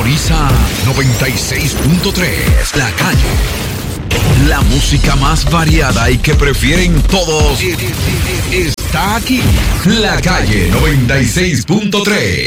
Sintoniza 96.3 La Calle. La música más variada y que prefieren todos está aquí. La Calle 96.3.